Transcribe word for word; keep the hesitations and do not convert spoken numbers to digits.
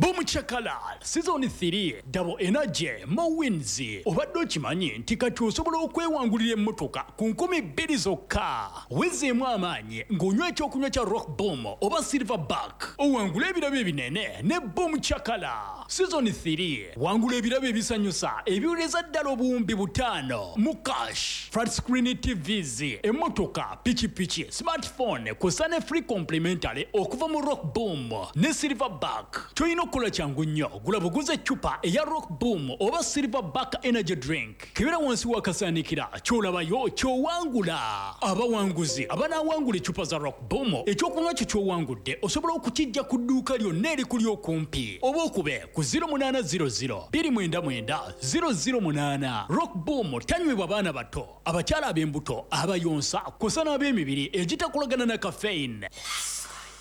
Boom Chakalal Season three Double Energy Mo Wins obadde okimanyi nti kati osobola okwewangulira emmotoka ku nkumi bbiri zokka wezeemu amaanyi ng'onywa ekyokunywa kya Rock Boom oba Silverback owangula ebirabo ebinene ne Boom Chakala. Season three wangula ebirabo ebisanyusa ebiwuleza ddala obuwumbi butaano mu cash, flat screen T Vs, emmotoka, pikipiki, smartphone kusa ne free complimentary okuva mu Rock Boom ne Silverback. Toyina okukola kyangu nnyo, gula buguze eccupa eya Rock Boom oba Silverback energy drink. Kebera wansi wakasaanikira ky'olabayo ky'owangula. Abawanguzi abanaawangula eccupa za Rock Boom ekyokunywa kyo ky'owangudde osobola okukijja ku dduuka lyonna erikuli okumpi oba okube ku zero eight zero zero two nine nine zero zero eight. Rock Boom tanywebwa baana bato, abakyala ab'embuto, abayonsa kusa n'ab'emibiri egitakolagana na caffeine.